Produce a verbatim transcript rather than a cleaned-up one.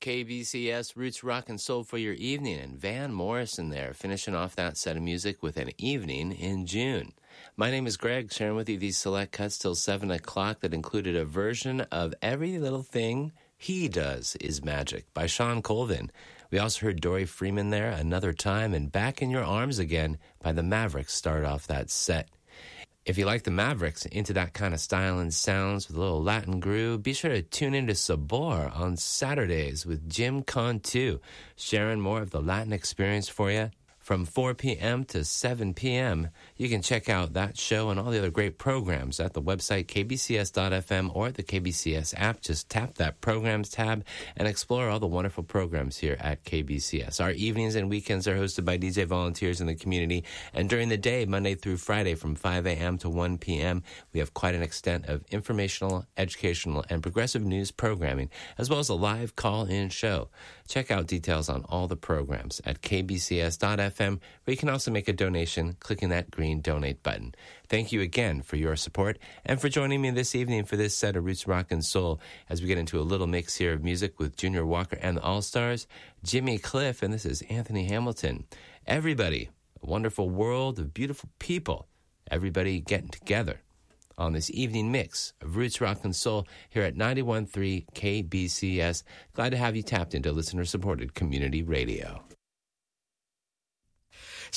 K B C S Roots Rock and Soul for your evening, and Van Morrison there, finishing off that set of music with An Evening in June. My name is Greg, sharing with you these select cuts till seven o'clock that included a version of Every Little Thing He Does Is Magic by Sean Colvin. We also heard Dory Freeman there, Another Time, and Back in Your Arms Again by the Mavericks started off that set. If you like the Mavericks, into that kind of style and sounds with a little Latin groove, be sure to tune into Sabor on Saturdays with Jim Cantu, sharing more of the Latin experience for you. From four p.m. to seven p.m., you can check out that show and all the other great programs at the website k b c s dot f m or the K B C S app. Just tap that Programs tab and explore all the wonderful programs here at K B C S. Our evenings and weekends are hosted by D J volunteers in the community, and during the day, Monday through Friday from five a.m. to one p.m., we have quite an extent of informational, educational, and progressive news programming, as well as a live call-in show. Check out details on all the programs at k b c s dot f m, where you can also make a donation clicking that green donate button. Thank you again for your support and for joining me this evening for this set of Roots Rock and Soul as we get into a little mix here of music with Junior Walker and the All-Stars, Jimmy Cliff, and this is Anthony Hamilton. Everybody, a wonderful world of beautiful people, everybody getting together on this evening mix of Roots Rock and Soul here at ninety-one point three K B C S. Glad to have you tapped into listener-supported community radio.